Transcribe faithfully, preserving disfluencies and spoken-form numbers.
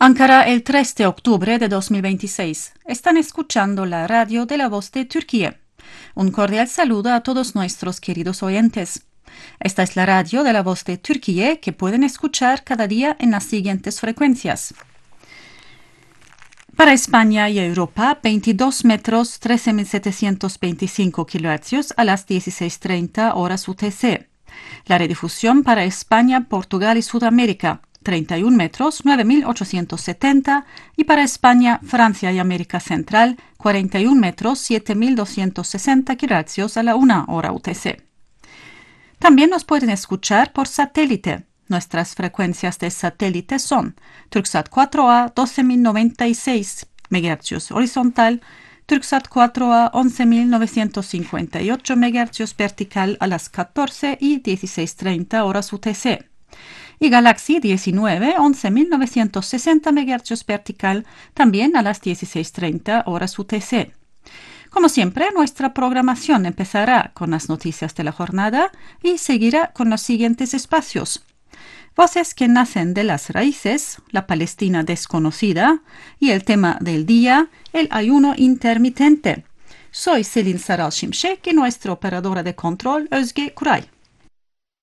Ankara, el tres de octubre de dos mil veintiséis. Están escuchando la radio de la Voz de Turquía. Un cordial saludo a todos nuestros queridos oyentes. Esta es la radio de la Voz de Turquía que pueden escuchar cada día en las siguientes frecuencias. Para España y Europa, veintidós metros, trece mil setecientos veinticinco kilohercios a las dieciséis treinta horas U T C. La redifusión para España, Portugal y Sudamérica, treinta y un metros, nueve mil ochocientos setenta, y para España, Francia y América Central, cuarenta y un metros, siete mil doscientos sesenta kilohercios a la una hora U T C. También nos pueden escuchar por satélite. Nuestras frecuencias de satélite son Turksat cuatro A doce mil noventa y seis megahercios horizontal, Turksat cuatro A once mil novecientos cincuenta y ocho megahercios vertical a las catorce y dieciséis treinta horas U T C. Y Galaxy diecinueve once mil novecientos sesenta megahercios vertical también a las dieciséis treinta horas U T C. Como siempre, nuestra programación empezará con las noticias de la jornada y seguirá con los siguientes espacios: Voces que nacen de las raíces, la Palestina desconocida y el tema del día, el ayuno intermitente. Soy Selin Saral Şimşek y nuestra operadora de control, Özge Kuray.